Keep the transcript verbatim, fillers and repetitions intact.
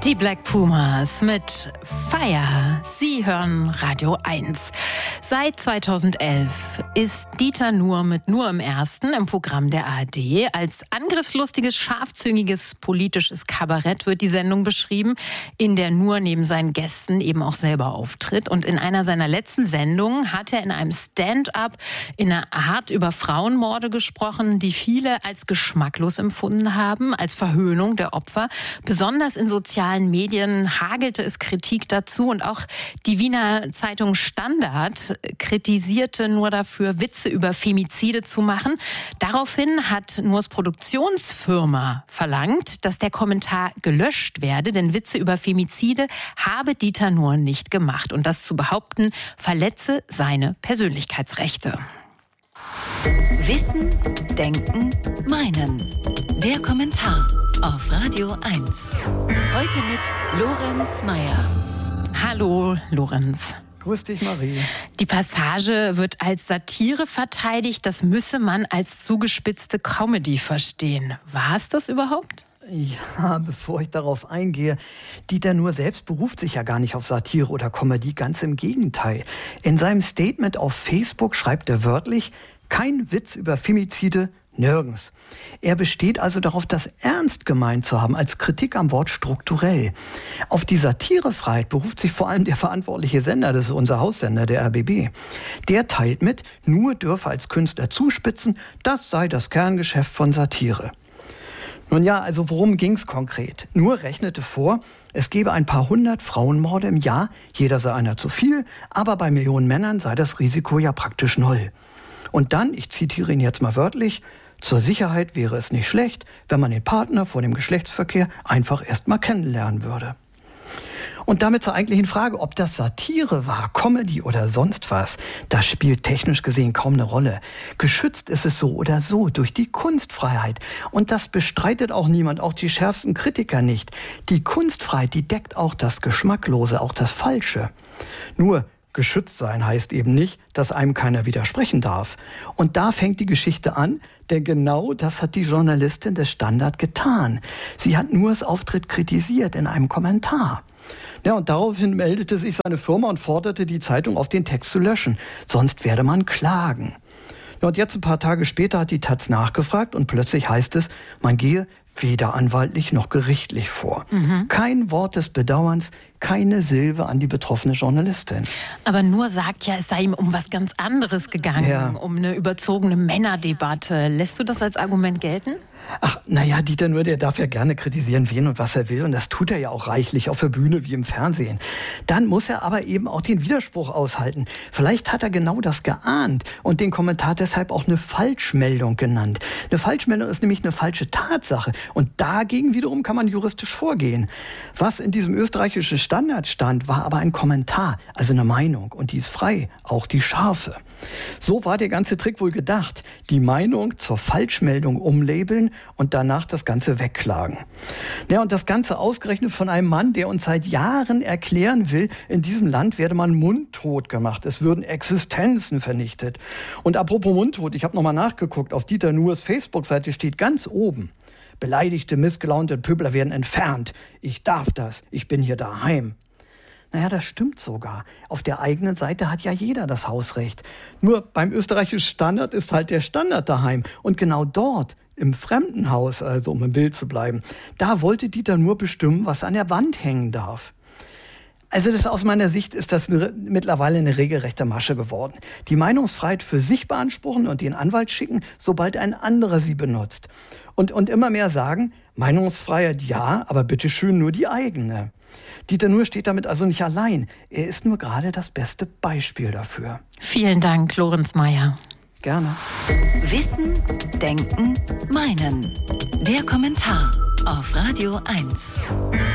Die Black Pumas mit Fire. Sie hören Radio eins. Seit zweitausendelf ist Dieter Nuhr mit Nur im Ersten im Programm der A R D. Als angriffslustiges, scharfzüngiges politisches Kabarett wird die Sendung beschrieben, in der Nuhr neben seinen Gästen eben auch selber auftritt. Und in einer seiner letzten Sendungen hat er in einem Stand-up in einer Art über Frauenmorde gesprochen, die viele als geschmacklos empfunden haben, als Verhöhnung der Opfer. Besonders in sozialen Medien hagelte es Kritik dazu und auch die Wiener Zeitung Standard kritisierte Nuhr dafür, Witze über Femizide zu machen. Daraufhin hat Nuhrs Produktionsfirma verlangt, dass der Kommentar gelöscht werde, denn Witze über Femizide habe Dieter Nuhr nicht gemacht. Und das zu behaupten, verletze seine Persönlichkeitsrechte. Wissen, Denken, Meinen. Der Kommentar auf Radio eins. Heute mit Lorenz Meyer. Hallo, Lorenz. Grüß dich, Marie. Die Passage wird als Satire verteidigt. Das müsse man als zugespitzte Comedy verstehen. War es das überhaupt? Ja, bevor ich darauf eingehe, Dieter Nuhr selbst beruft sich ja gar nicht auf Satire oder Comedy, ganz im Gegenteil. In seinem Statement auf Facebook schreibt er wörtlich: Kein Witz über Femizide, nirgends. Er besteht also darauf, das ernst gemeint zu haben, als Kritik am Wort strukturell. Auf die Satirefreiheit beruft sich vor allem der verantwortliche Sender, das ist unser Haussender, der R B B. Der teilt mit, Nuhr dürfe als Künstler zuspitzen, das sei das Kerngeschäft von Satire. Nun ja, also worum ging's konkret? Nuhr rechnete vor, es gebe ein paar hundert Frauenmorde im Jahr, jeder sei einer zu viel, aber bei Millionen Männern sei das Risiko ja praktisch null. Und dann, ich zitiere ihn jetzt mal wörtlich, zur Sicherheit wäre es nicht schlecht, wenn man den Partner vor dem Geschlechtsverkehr einfach erst mal kennenlernen würde. Und damit zur eigentlichen Frage, ob das Satire war, Comedy oder sonst was, das spielt technisch gesehen kaum eine Rolle. Geschützt ist es so oder so durch die Kunstfreiheit. Und das bestreitet auch niemand, auch die schärfsten Kritiker nicht. Die Kunstfreiheit, die deckt auch das Geschmacklose, auch das Falsche. Nur geschützt sein heißt eben nicht, dass einem keiner widersprechen darf. Und da fängt die Geschichte an, denn genau das hat die Journalistin des Standard getan. Sie hat Nuhrs Auftritt kritisiert in einem Kommentar. Ja, und daraufhin meldete sich seine Firma und forderte die Zeitung auf, den Text zu löschen. Sonst werde man klagen. Ja, und jetzt ein paar Tage später hat die Taz nachgefragt und plötzlich heißt es, man gehe weder anwaltlich noch gerichtlich vor. Mhm. Kein Wort des Bedauerns, keine Silbe an die betroffene Journalistin. Aber Nuhr sagt ja, es sei ihm um was ganz anderes gegangen, ja. um eine überzogene Männerdebatte. Lässt du das als Argument gelten? Ach, naja, Dieter Nuhr, der darf ja gerne kritisieren, wen und was er will. Und das tut er ja auch reichlich auf der Bühne wie im Fernsehen. Dann muss er aber eben auch den Widerspruch aushalten. Vielleicht hat er genau das geahnt und den Kommentar deshalb auch eine Falschmeldung genannt. Eine Falschmeldung ist nämlich eine falsche Tatsache. Und dagegen wiederum kann man juristisch vorgehen. Was in diesem österreichischen Standard stand, war aber ein Kommentar, also eine Meinung. Und die ist frei, auch die scharfe. So war der ganze Trick wohl gedacht. Die Meinung zur Falschmeldung umlabeln und danach das Ganze wegklagen. Ja, und das Ganze ausgerechnet von einem Mann, der uns seit Jahren erklären will, in diesem Land werde man mundtot gemacht. Es würden Existenzen vernichtet. Und apropos mundtot, ich habe nochmal nachgeguckt, auf Dieter Nuhrs Facebook-Seite steht ganz oben: Beleidigte, missgelaunte Pöbler werden entfernt. Ich darf das. Ich bin hier daheim. Naja, das stimmt sogar. Auf der eigenen Seite hat ja jeder das Hausrecht. Nur beim österreichischen Standard ist halt der Standard daheim. Und genau dort, im Fremdenhaus, also um im Bild zu bleiben, da wollte Dieter Nuhr bestimmen, was an der Wand hängen darf. Also das, aus meiner Sicht ist das eine, mittlerweile eine regelrechte Masche geworden. Die Meinungsfreiheit für sich beanspruchen und den Anwalt schicken, sobald ein anderer sie benutzt. Und, und immer mehr sagen, Meinungsfreiheit ja, aber bitteschön nur die eigene. Dieter Nuhr steht damit also nicht allein. Er ist nur gerade das beste Beispiel dafür. Vielen Dank, Lorenz Meyer. Gerne. Wissen, Denken, Meinen. Der Kommentar auf Radio eins.